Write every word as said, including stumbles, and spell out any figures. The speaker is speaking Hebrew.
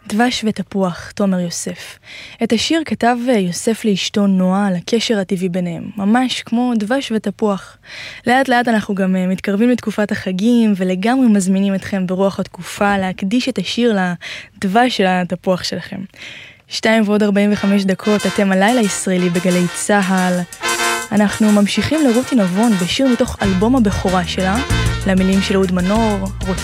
דבש ותפוח, תומר יוסף. את השיר כתב יוסף לאשתו נועה על הקשר הטבעי ביניהם, ממש כמו דבש ותפוח. לאט לאט אנחנו גם מתקרבים לתקופת החגים, ולגמרי מזמינים אתכם ברוח התקופה להקדיש את השיר לדבש של התפוח שלכם. שתיים ועוד ארבעים וחמש דקות, אתם הלילה ישראלי בגלי צהל. אנחנו ממשיכים לרותי נבון בשיר מתוך אלבום הבכורה שלה, למילים של אהוד מנור,